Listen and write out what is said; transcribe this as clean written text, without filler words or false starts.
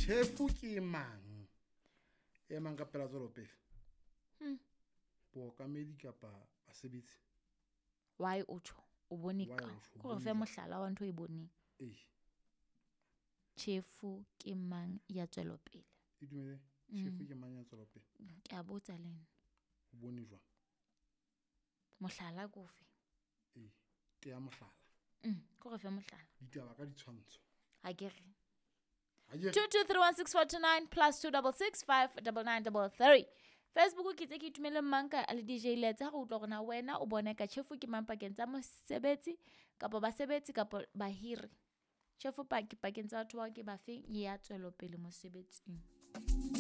Tjhefu ke mang? E mang ka pela tswelopele? Bookamedi kapa basebetsi? Why utsho? O bone Why ka. utsho? O Ko bone fe jwang? mohlala wa ntho e boneng. Tjhefu ke mang ya tswelopele? E dumele tjhefu ke mang ya tswelopele? Ke a botsa lena. O bone jwang? Mohlala ko fe? Ke ya mohlala. Ko re fe mohlala? Ditaba ka ditshwantsho. Ha ke re. Ha ke 2231649 plus 266599933. Facebook ke tse ke itumele mmanka a le DJ Let's ha go utlwa gona wena o bone ka tjhefu ke mang pakeng tsa mosebetsi kapa basebetsi kapa bahiri. Tjhefu pakeng tsa batho ba ke ba feng ya tswelopele mosebetsing.